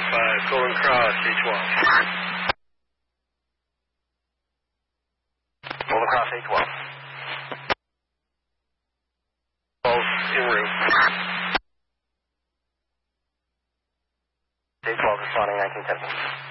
5, Golden Cross, A12. Golden Cross A12. 12 en route. A12 responding 1910.